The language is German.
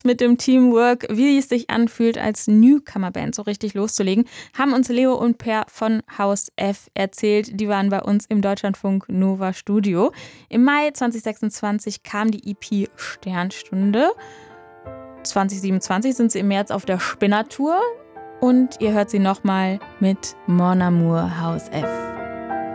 Mit dem Teamwork, wie es sich anfühlt, als Newcomer-Band so richtig loszulegen, haben uns Leo und Per von Haus F erzählt. Die waren bei uns im Deutschlandfunk Nova Studio. Im Mai 2026 kam die EP Sternstunde. 2027 sind sie im März auf der Spinner-Tour. Und ihr hört sie nochmal mit Mon Amour Haus F.